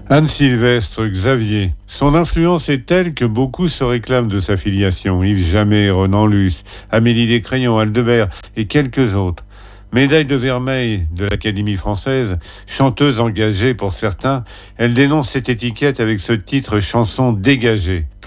Anne Sylvestre, Xavier. Son influence est telle que beaucoup se réclament de sa filiation. Yves Jamais, Renan Luce, Amélie Descrayon, Aldebert et quelques autres. Médaille de vermeil de l'Académie française, chanteuse engagée pour certains, elle dénonce cette étiquette avec ce titre chanson dégagée.